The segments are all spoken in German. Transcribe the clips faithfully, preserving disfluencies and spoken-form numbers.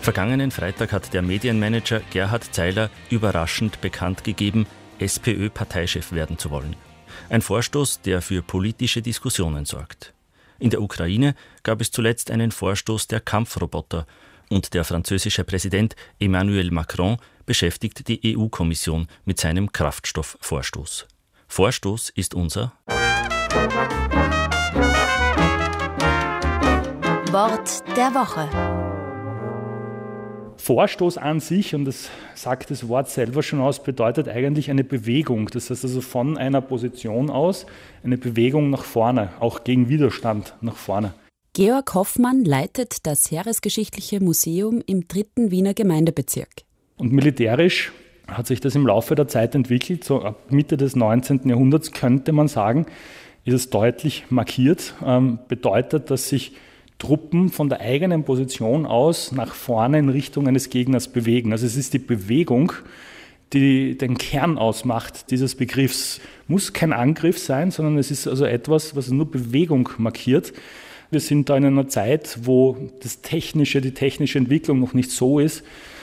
Vergangenen Freitag hat der Medienmanager Gerhard Zeiler überraschend bekannt gegeben, SPÖ-Parteichef werden zu wollen. Ein Vorstoß, der für politische Diskussionen sorgt. In der Ukraine gab es zuletzt einen Vorstoß der Kampfroboter und der französische Präsident Emmanuel Macron beschäftigt die E U-Kommission mit seinem Kraftstoffvorstoß. Vorstoß ist unser Wort der Woche. Vorstoß an sich, und das sagt das Wort selber schon aus, bedeutet eigentlich eine Bewegung. Das heißt also von einer Position aus eine Bewegung nach vorne, auch gegen Widerstand nach vorne. Georg Hoffmann leitet das Heeresgeschichtliche Museum im dritten Wiener Gemeindebezirk. Und militärisch hat sich das im Laufe der Zeit entwickelt. So ab Mitte des neunzehnten Jahrhunderts könnte man sagen, ist es deutlich markiert. Ähm, bedeutet, dass sich Truppen von der eigenen Position aus nach vorne in Richtung eines Gegners bewegen. Also es ist die Bewegung, die den Kern ausmacht dieses Begriffs. Muss kein Angriff sein, sondern es ist also etwas, was nur Bewegung markiert. Wir sind da in einer Zeit, wo das Technische, die technische Entwicklung noch nicht so ist,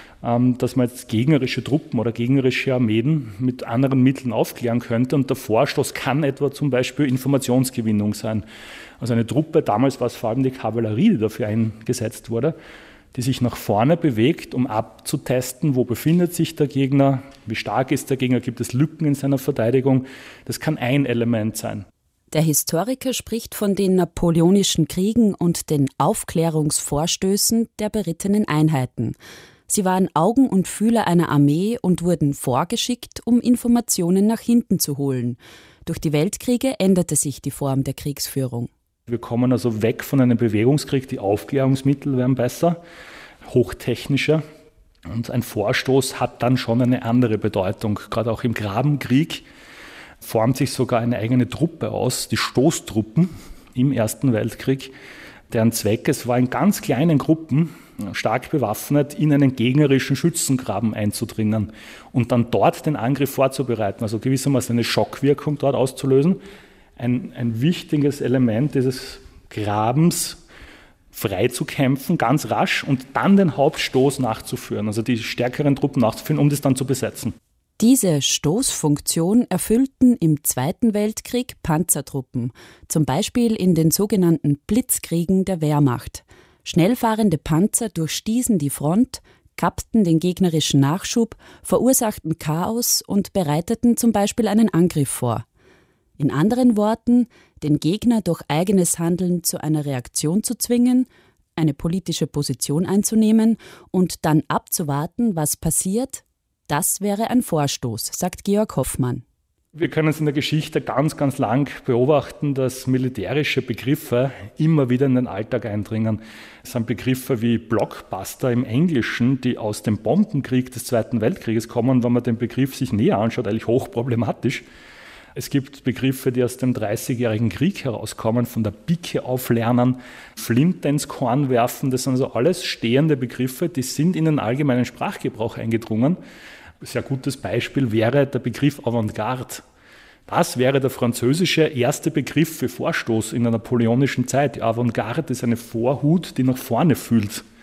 dass man jetzt gegnerische Truppen oder gegnerische Armeen mit anderen Mitteln aufklären könnte. Und der Vorstoß kann etwa zum Beispiel Informationsgewinnung sein. Also eine Truppe, damals war es vor allem die Kavallerie, die dafür eingesetzt wurde, die sich nach vorne bewegt, um abzutesten, wo befindet sich der Gegner, wie stark ist der Gegner, gibt es Lücken in seiner Verteidigung. Das kann ein Element sein. Der Historiker spricht von den napoleonischen Kriegen und den Aufklärungsvorstößen der berittenen Einheiten. Sie waren Augen und Fühler einer Armee und wurden vorgeschickt, um Informationen nach hinten zu holen. Durch die Weltkriege änderte sich die Form der Kriegsführung. Wir kommen also weg von einem Bewegungskrieg, die Aufklärungsmittel werden besser, hochtechnischer. Und ein Vorstoß hat dann schon eine andere Bedeutung. Gerade auch im Grabenkrieg formt sich sogar eine eigene Truppe aus, die Stoßtruppen im Ersten Weltkrieg, deren Zweck es war, in ganz kleinen Gruppen, stark bewaffnet, in einen gegnerischen Schützengraben einzudringen und dann dort den Angriff vorzubereiten, also gewissermaßen eine Schockwirkung dort auszulösen. Ein, ein wichtiges Element dieses Grabens, frei zu kämpfen, ganz rasch und dann den Hauptstoß nachzuführen, also die stärkeren Truppen nachzuführen, um das dann zu besetzen. Diese Stoßfunktion erfüllten im Zweiten Weltkrieg Panzertruppen, zum Beispiel in den sogenannten Blitzkriegen der Wehrmacht. Schnellfahrende Panzer durchstießen die Front, kappten den gegnerischen Nachschub, verursachten Chaos und bereiteten zum Beispiel einen Angriff vor. In anderen Worten, den Gegner durch eigenes Handeln zu einer Reaktion zu zwingen, eine politische Position einzunehmen und dann abzuwarten, was passiert, das wäre ein Vorstoß, sagt Georg Hoffmann. Wir können es in der Geschichte ganz, ganz lang beobachten, dass militärische Begriffe immer wieder in den Alltag eindringen. Es sind Begriffe wie Blockbuster im Englischen, die aus dem Bombenkrieg des Zweiten Weltkrieges kommen, wenn man den Begriff sich näher anschaut, eigentlich hochproblematisch. Es gibt Begriffe, die aus dem Dreißigjährigen Krieg herauskommen, von der Pike auflernen, Flinte ins Korn werfen. Das sind also alles stehende Begriffe, die sind in den allgemeinen Sprachgebrauch eingedrungen. Ein sehr gutes Beispiel wäre der Begriff Avantgarde. Das wäre der französische erste Begriff für Vorstoß in der napoleonischen Zeit. Die Avantgarde ist eine Vorhut, die nach vorne fühlt.